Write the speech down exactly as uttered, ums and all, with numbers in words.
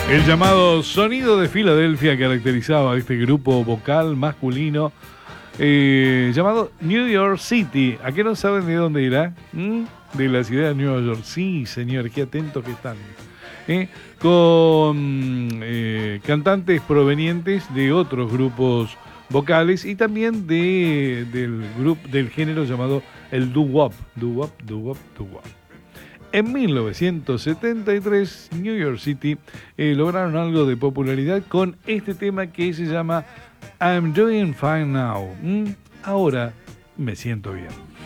El llamado sonido de Filadelfia caracterizaba a este grupo vocal masculino eh, llamado New York City. ¿A qué no saben de dónde irá? ¿Mm? De la ciudad de Nueva York. Sí, señor, qué atentos que están. ¿Eh? Con eh, cantantes provenientes de otros grupos vocales y también de, del, grupo, del género llamado el doo-wop. Doo-wop, doo-wop, doo-wop. En mil novecientos setenta y tres, New York City eh, lograron algo de popularidad con este tema que se llama I'm Doing Fine Now. ¿Mm? Ahora me siento bien.